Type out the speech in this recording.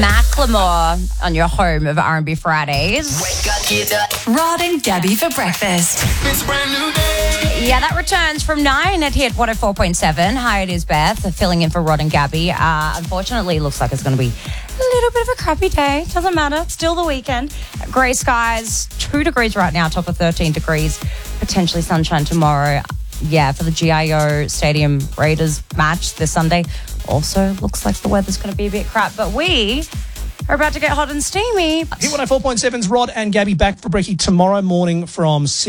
Macklemore on your home of R&B Fridays. Rod and Gabby for breakfast. It's a brand new day. Yeah, that returns from 9 at Hit 104.7. Hi, it is Beth, filling in for Rod and Gabby. Unfortunately, it looks like it's going to be a little bit of a crappy day. Doesn't matter. It's still the weekend. Grey skies, 2 degrees right now, top of 13 degrees. Potentially sunshine tomorrow. Yeah, for the GIO Stadium Raiders match this Sunday. Also, looks like the weather's going to be a bit crap. But we are about to get hot and steamy. Hit 104.7's Rod and Gabby back for brekkie tomorrow morning from 6.